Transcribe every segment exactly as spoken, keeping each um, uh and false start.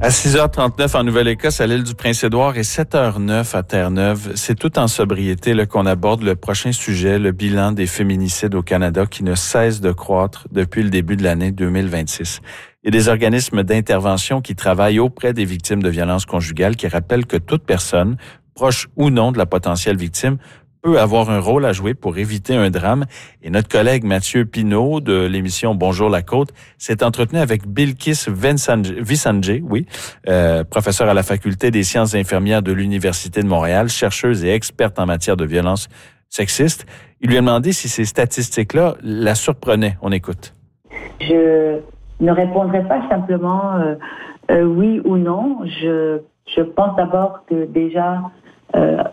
À six heures trente-neuf en Nouvelle-Écosse, à l'île du Prince-Édouard, et sept heures neuf à Terre-Neuve. C'est tout en sobriété là, qu'on aborde le prochain sujet, le bilan des féminicides au Canada qui ne cesse de croître depuis le début de l'année deux mille vingt-six. Il y a des organismes d'intervention qui travaillent auprès des victimes de violences conjugales qui rappellent que toute personne, proche ou non de la potentielle victime, peut avoir un rôle à jouer pour éviter un drame. Et notre collègue Mathieu Pinault de l'émission Bonjour la Côte s'est entretenu avec Bilkis Visanjé, oui, euh, professeur à la Faculté des sciences infirmières de l'Université de Montréal, chercheuse et experte en matière de violences sexistes. Il lui a demandé si ces statistiques-là la surprenaient. On écoute. Je ne répondrai pas simplement euh, euh, oui ou non. Je, je pense d'abord que déjà... Euh,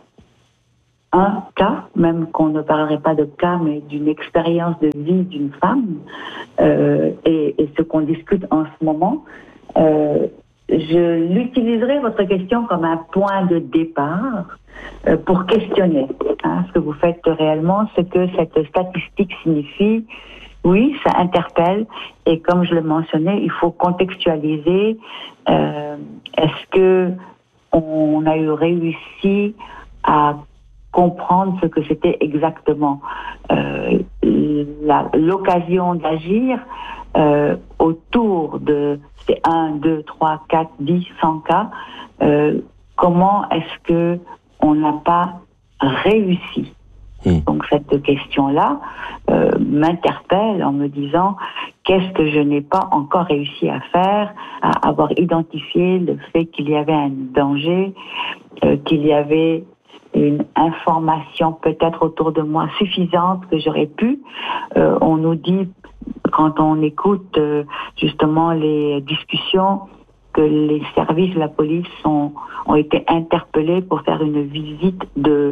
un cas, même qu'on ne parlerait pas de cas, mais d'une expérience de vie d'une femme, euh, et, et ce qu'on discute en ce moment, euh, je l'utiliserai, votre question, comme un point de départ euh, pour questionner hein, ce que vous faites réellement, ce que cette statistique signifie. Oui, ça interpelle, et comme je le mentionnais, il faut contextualiser. Euh, est-ce que on a eu réussi à comprendre ce que c'était exactement euh, la, l'occasion d'agir euh, autour de ces un, deux, trois, quatre, dix, cent cas. Euh, comment est-ce que on n'a pas réussi? Mmh. Donc cette question-là euh, m'interpelle en me disant qu'est-ce que je n'ai pas encore réussi à faire, à avoir identifié le fait qu'il y avait un danger, euh, qu'il y avait une information peut-être autour de moi suffisante que j'aurais pu. Euh, on nous dit, quand on écoute euh, justement les discussions, que les services de la police sont, ont été interpellés pour faire une visite de,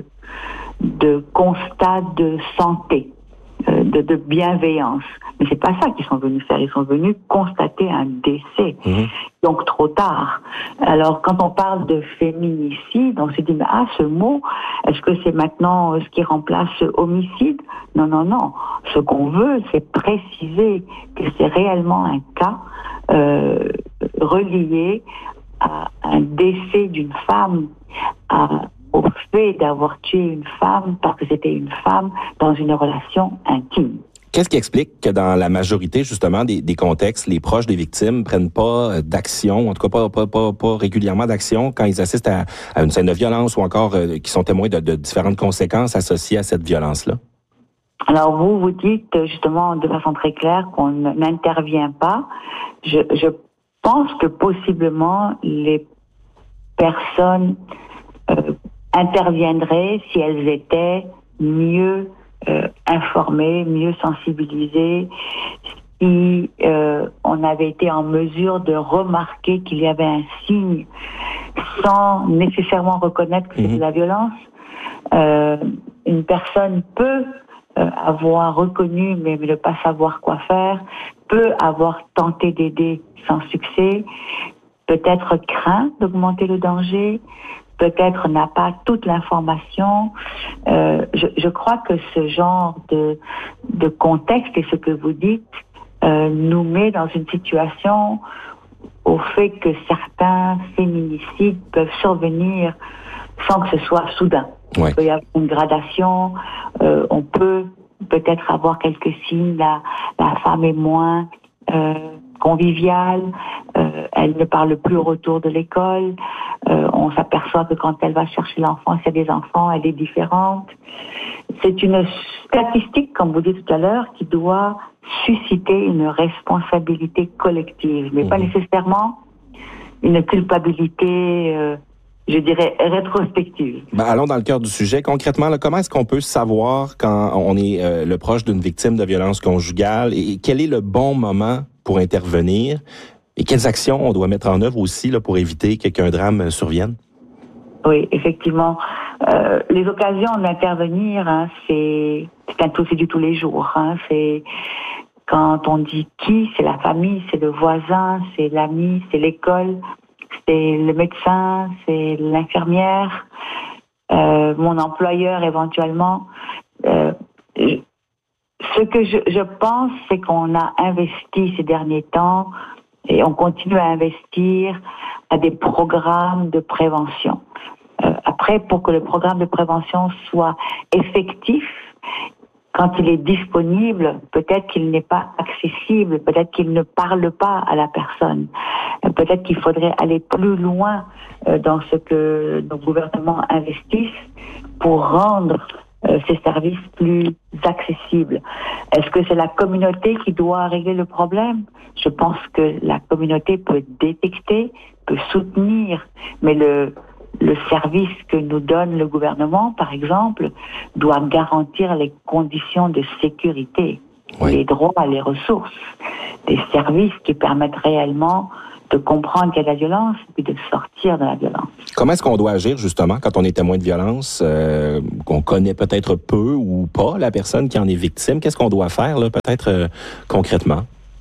de constat de santé, euh, de, de bienveillance. Mais c'est pas ça qu'ils sont venus faire. Ils sont venus constater un décès. Mmh. Donc trop tard. Alors quand on parle de féminicide, on se dit mais ah ce mot, est-ce que c'est maintenant ce qui remplace homicide? Non non non. Ce qu'on veut, c'est préciser que c'est réellement un cas euh, relié à un décès d'une femme, à, au fait d'avoir tué une femme parce que c'était une femme dans une relation intime. Qu'est-ce qui explique que dans la majorité, justement, des, des contextes, les proches des victimes prennent pas d'action, en tout cas pas, pas, pas, pas régulièrement d'action quand ils assistent à, à une scène de violence ou encore euh, qui sont témoins de, de différentes conséquences associées à cette violence-là? Alors vous, vous dites justement de façon très claire qu'on n'intervient pas. Je, je pense que possiblement les personnes euh, interviendraient si elles étaient mieux Euh, informés, mieux sensibilisés, si euh, on avait été en mesure de remarquer qu'il y avait un signe sans nécessairement reconnaître que mmh. c'est de la violence. Euh, une personne peut euh, avoir reconnu mais ne pas savoir quoi faire, peut avoir tenté d'aider sans succès, peut-être craint d'augmenter le danger, peut-être n'a pas toute l'information. Euh, je, je crois que ce genre de, de contexte et ce que vous dites euh, nous met dans une situation au fait que certains féminicides peuvent survenir sans que ce soit soudain. Ouais. Il peut y avoir une gradation, euh, on peut peut-être avoir quelques signes, la, la femme est moins euh, conviviale, euh, elle ne parle plus au retour de l'école, euh, on s'aperçoit que quand elle va chercher l'enfant, s'il y a des enfants, elle est différente. C'est une statistique, comme vous dites tout à l'heure, qui doit susciter une responsabilité collective, mais mmh. pas nécessairement une culpabilité, euh, je dirais, rétrospective. Ben, allons dans le cœur du sujet. Concrètement, là, comment est-ce qu'on peut savoir quand on est euh, le proche d'une victime de violence conjugale et quel est le bon moment pour intervenir et quelles actions on doit mettre en œuvre aussi là, pour éviter qu'un drame survienne? Oui, effectivement. Euh, les occasions d'intervenir, hein, c'est, c'est un tout, c'est du tous les jours. Hein, c'est quand on dit qui, c'est la famille, c'est le voisin, c'est l'ami, c'est l'école, c'est le médecin, c'est l'infirmière, euh, mon employeur éventuellement. Euh, ce que je, je pense, c'est qu'on a investi ces derniers temps Et on continue à investir à des programmes de prévention. Euh, après, pour que le programme de prévention soit effectif, quand il est disponible, peut-être qu'il n'est pas accessible, peut-être qu'il ne parle pas à la personne. Peut-être qu'il faudrait aller plus loin dans ce que nos gouvernements investissent pour rendre ces services plus accessibles. Est-ce que c'est la communauté qui doit régler le problème? Je pense que la communauté peut détecter, peut soutenir, mais le Le service que nous donne le gouvernement, par exemple, doit garantir les conditions de sécurité, oui. les droits, les ressources, des services qui permettent réellement de comprendre qu'il y a de la violence et de sortir de la violence. Comment est-ce qu'on doit agir, justement, quand on est témoin de violence, euh, qu'on connaît peut-être peu ou pas la personne qui en est victime? Qu'est-ce qu'on doit faire, là, peut-être euh, concrètement?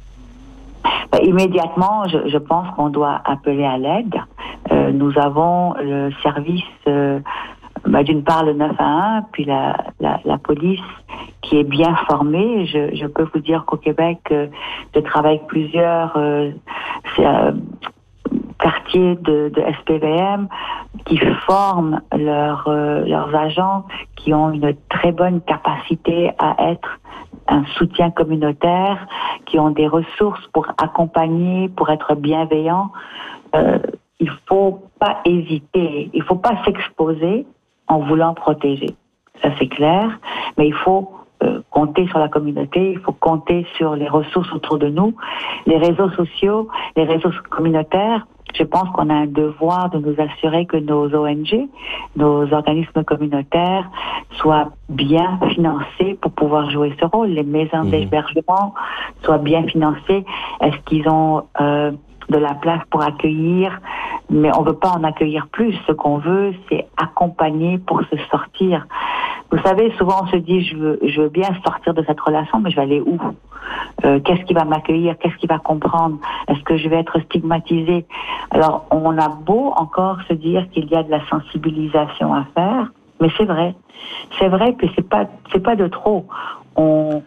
Ben, immédiatement, je, je pense qu'on doit appeler à l'aide. Euh, nous avons le service, euh, bah, d'une part le neuf un un, puis la, la, la police qui est bien formée. Je, je peux vous dire qu'au Québec, euh, je travaille avec plusieurs euh, euh, quartiers de, de S P V M qui forment leurs, euh, leurs agents, qui ont une très bonne capacité à être un soutien communautaire, qui ont des ressources pour accompagner, pour être bienveillants. Euh, il faut pas hésiter, il faut pas s'exposer en voulant protéger. Ça, c'est clair, mais il faut euh, compter sur la communauté, il faut compter sur les ressources autour de nous, les réseaux sociaux, les réseaux communautaires. Je pense qu'on a un devoir de nous assurer que nos O N G, nos organismes communautaires, soient bien financés pour pouvoir jouer ce rôle. Les maisons mmh. d'hébergement soient bien financées. Est-ce qu'ils ont euh, de la place pour accueillir? Mais on ne veut pas en accueillir plus. Ce qu'on veut, c'est accompagner pour se sortir. Vous savez, souvent on se dit, je veux, je veux bien sortir de cette relation, mais je vais aller où? Euh, qu'est-ce qui va m'accueillir? Qu'est-ce qui va comprendre? Est-ce que je vais être stigmatisée? Alors, on a beau encore se dire qu'il y a de la sensibilisation à faire, mais c'est vrai. C'est vrai, puis c'est pas, c'est pas de trop. On,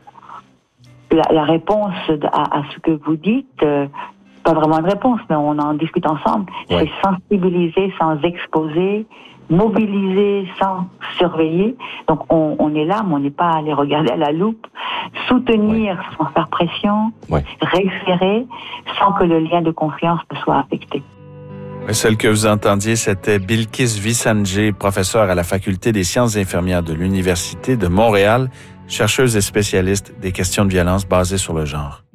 la, la réponse à, à ce que vous dites, euh, pas vraiment une réponse, mais on en discute ensemble. Ouais. C'est sensibiliser sans exposer, mobiliser sans surveiller. Donc on, on est là, mais on n'est pas allé regarder à la loupe. Soutenir ouais. sans faire pression, ouais. référer sans que le lien de confiance ne soit affecté. Celle que vous entendiez, c'était Bilkis Vissanjé, professeure à la Faculté des sciences infirmières de l'Université de Montréal, chercheuse et spécialiste des questions de violence basées sur le genre.